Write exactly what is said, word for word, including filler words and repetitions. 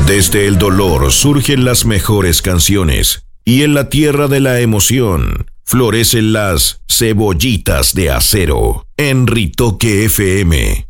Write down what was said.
Desde el dolor surgen las mejores canciones y en la tierra de la emoción florecen las cebollitas de acero. En Ritoque F M.